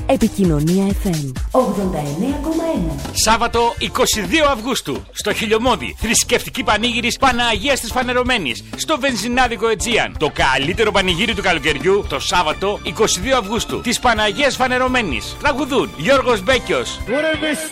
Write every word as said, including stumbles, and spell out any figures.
Επικοινωνία εφ εμ ογδόντα εννέα κόμμα ένα. Σάββατο εικοστή δεύτερη Αυγούστου στο Χιλιομώδη. Θρησκευτική πανήγυρης Παναγίας της Φανερωμένης στο βενζινάδικο Αιτζίαν. Το καλύτερο πανηγύρι του καλοκαιριού το Σάββατο εικοστή δεύτερη Αυγούστου της Παναγίας Φανερωμένης. Τραγουδούν Γιώργος Μπέκιος,